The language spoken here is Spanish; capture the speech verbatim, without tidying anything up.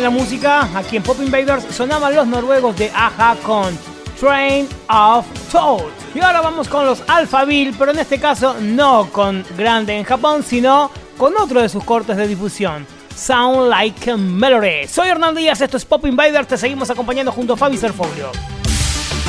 la música. Aquí en Pop Invaders sonaban los noruegos de Aja con Train of Thought. Y ahora vamos con los Alphaville, pero en este caso no con Grande en Japón, sino con otro de sus cortes de difusión, Sound Like a Melody. Soy Hernán Díaz, esto es Pop Invaders, te seguimos acompañando junto a Fabi Serfolio.